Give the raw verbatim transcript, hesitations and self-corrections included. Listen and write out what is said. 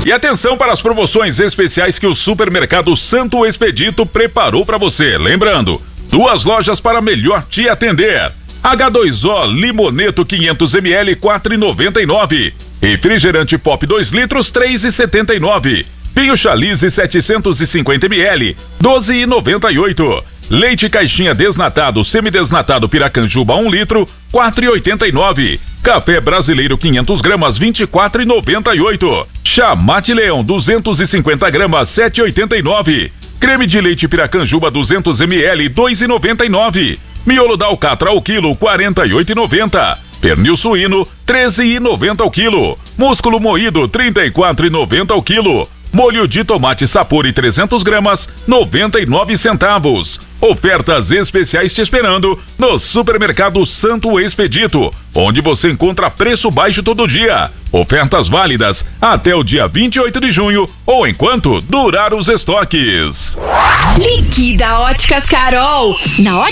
E atenção para as promoções especiais que o Supermercado Santo Expedito preparou para você. Lembrando, duas lojas para melhor te atender. H dois O Limoneto quinhentos mililitros, quatro reais e noventa e nove centavos. Refrigerante Pop dois litros, três reais e setenta e nove centavos. Vinho Chalice setecentos e cinquenta mililitros, doze reais e noventa e oito centavos. Leite caixinha desnatado, semidesnatado Piracanjuba um litro, quatro reais e oitenta e nove centavos. Café brasileiro quinhentas gramas, vinte e quatro reais e noventa e oito centavos. Chá Mate Leão duzentas e cinquenta gramas, sete reais e oitenta e nove centavos. Creme de leite Piracanjuba duzentos mililitros, dois reais e noventa e nove centavos. Miolo da Alcatra ao quilo, quarenta e oito reais e noventa centavos. Pernil suíno, treze reais e noventa centavos ao quilo. Músculo moído, trinta e quatro reais e noventa centavos ao quilo. Molho de tomate Sapori trezentas gramas, noventa e nove centavos. Ofertas especiais te esperando no Supermercado Santo Expedito, onde você encontra preço baixo todo dia. Ofertas válidas até o dia vinte e oito de junho ou enquanto durar os estoques. Liquida Óticas Carol. Na